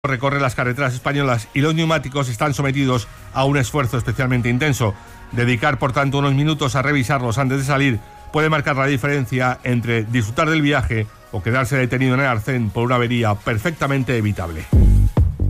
recorre las carreteras españolas y los neumáticos están sometidos a un esfuerzo especialmente intenso. Dedicar, por tanto, unos minutos a revisarlos antes de salir puede marcar la diferencia entre disfrutar del viaje o quedarse detenido en el arcén por una avería perfectamente evitable.